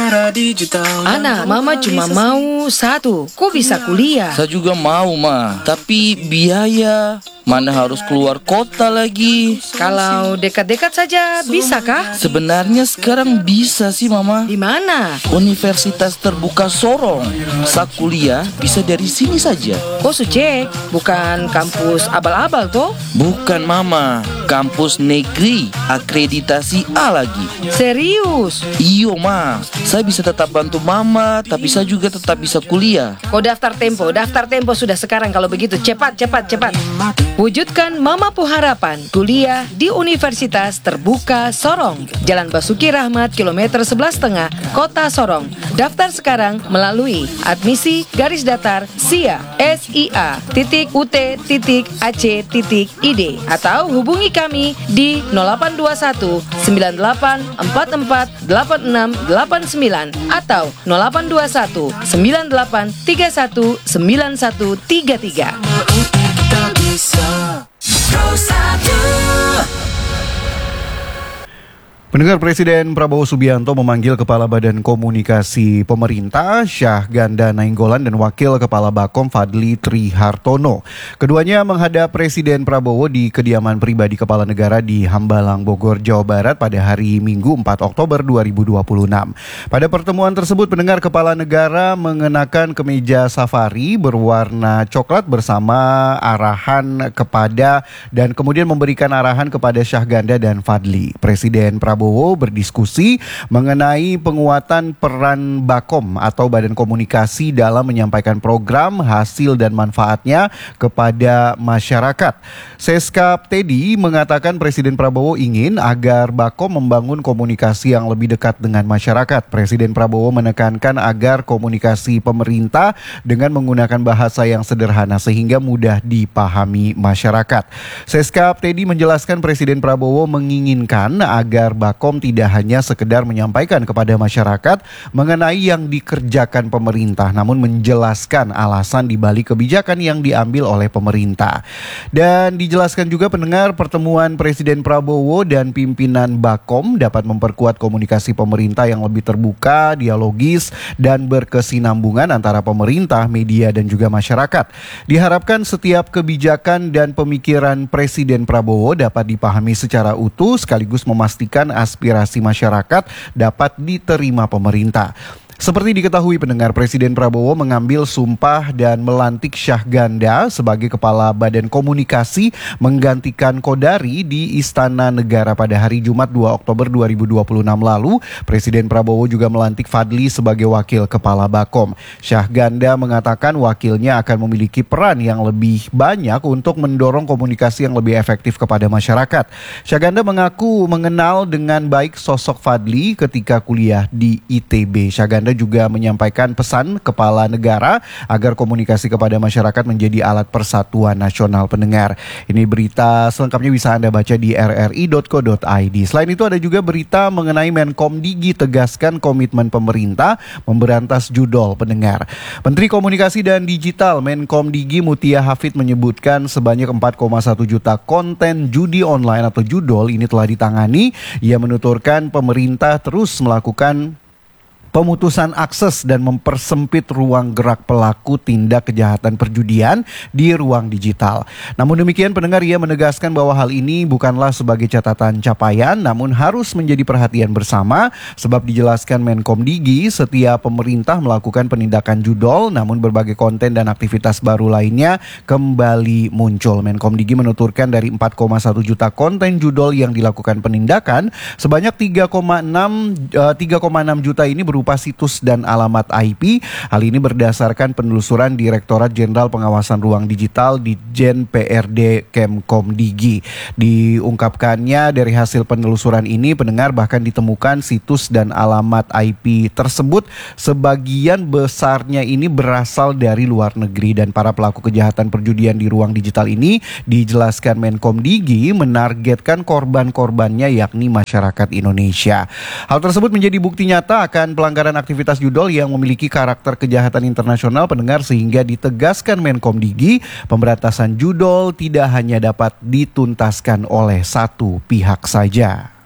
Ana, Mama cuma mau satu. Kok bisa kuliah? Saya juga mau, Ma. Tapi biaya, mana harus keluar kota lagi. Kalau dekat-dekat saja, bisa kah? Sebenarnya sekarang bisa sih, Mama. Di mana? Universitas Terbuka Sorong. Saya kuliah bisa dari sini saja. Kok cek? Bukan kampus abal-abal toh? Bukan, Mama. Kampus negeri, akreditasi A lagi. Serius? Iyo, Ma. Saya bisa tetap bantu Mama, tapi saya juga tetap bisa kuliah. Kau daftar tempo sudah sekarang kalau begitu. Cepat. Wujudkan Mamapu Harapan, kuliah di Universitas Terbuka Sorong, Jalan Basuki Rahmat, kilometer 11,5, Kota Sorong. Daftar sekarang melalui admisi@sia.ut.ac.id atau hubungi kami di 0821 98 44 86 89 atau 0821 98 31 9133. Pendengar, Presiden Prabowo Subianto memanggil Kepala Badan Komunikasi Pemerintah Syahganda Nainggolan dan Wakil Kepala Bakom Fadli Trihartono. Keduanya menghadap Presiden Prabowo di kediaman pribadi Kepala Negara di Hambalang, Bogor, Jawa Barat pada hari Minggu 4 Oktober 2026. Pada pertemuan tersebut, pendengar, Kepala Negara mengenakan kemeja safari berwarna coklat bersama arahan kepada dan kemudian memberikan arahan kepada Syahganda dan Fadli. Presiden Prabowo berdiskusi mengenai penguatan peran Bakom atau Badan Komunikasi dalam menyampaikan program, hasil dan manfaatnya kepada masyarakat. Seskap Teddy mengatakan Presiden Prabowo ingin agar Bakom membangun komunikasi yang lebih dekat dengan masyarakat. Presiden Prabowo menekankan agar komunikasi pemerintah dengan menggunakan bahasa yang sederhana sehingga mudah dipahami masyarakat. Seskap Teddy menjelaskan Presiden Prabowo menginginkan agar Bakom tidak hanya sekedar menyampaikan kepada masyarakat mengenai yang dikerjakan pemerintah, namun menjelaskan alasan dibalik kebijakan yang diambil oleh pemerintah. Dan dijelaskan juga, pendengar, pertemuan Presiden Prabowo dan pimpinan Bakom dapat memperkuat komunikasi pemerintah yang lebih terbuka, dialogis, dan berkesinambungan antara pemerintah, media, dan juga masyarakat. Diharapkan setiap kebijakan dan pemikiran Presiden Prabowo dapat dipahami secara utuh sekaligus memastikan aspirasi masyarakat dapat diterima pemerintah. Seperti diketahui, pendengar, Presiden Prabowo mengambil sumpah dan melantik Syahganda sebagai Kepala Badan Komunikasi menggantikan Kodari di Istana Negara pada hari Jumat 2 Oktober 2026 lalu. Presiden Prabowo juga melantik Fadli sebagai Wakil Kepala Bakom. Syahganda mengatakan wakilnya akan memiliki peran yang lebih banyak untuk mendorong komunikasi yang lebih efektif kepada masyarakat. Syahganda mengaku mengenal dengan baik sosok Fadli ketika kuliah di ITB. Syahganda juga menyampaikan pesan Kepala Negara agar komunikasi kepada masyarakat menjadi alat persatuan nasional, pendengar. Ini berita selengkapnya bisa Anda baca di rri.co.id. Selain itu ada juga berita mengenai Menkomdigi tegaskan komitmen pemerintah memberantas judol, pendengar. Menteri Komunikasi dan Digital Menkomdigi Mutia Hafid menyebutkan sebanyak 4,1 juta konten judi online atau judol ini telah ditangani. Ia menuturkan pemerintah terus melakukan pemutusan akses dan mempersempit ruang gerak pelaku tindak kejahatan perjudian di ruang digital. Namun demikian, pendengar, ia menegaskan bahwa hal ini bukanlah sebagai catatan capaian, namun harus menjadi perhatian bersama, sebab dijelaskan Menkomdigi setiap pemerintah melakukan penindakan judol, namun berbagai konten dan aktivitas baru lainnya kembali muncul. Menkomdigi menuturkan dari 4,1 juta konten judol yang dilakukan penindakan, sebanyak 3,6 juta ini berupa situs dan alamat IP. Hal ini berdasarkan penelusuran Direktorat Jenderal Pengawasan Ruang Digital Ditjen PRD Kemkomdigi. Diungkapkannya dari hasil penelusuran ini, pendengar, bahkan ditemukan situs dan alamat IP tersebut sebagian besarnya ini berasal dari luar negeri, dan para pelaku kejahatan perjudian di ruang digital ini dijelaskan Menkomdigi menargetkan korban-korbannya yakni masyarakat Indonesia. Hal tersebut menjadi bukti nyata akan pelanggaran aktivitas judol yang memiliki karakter kejahatan internasional, pendengar, sehingga ditegaskan Menkomdigi pemberantasan judol tidak hanya dapat dituntaskan oleh satu pihak saja.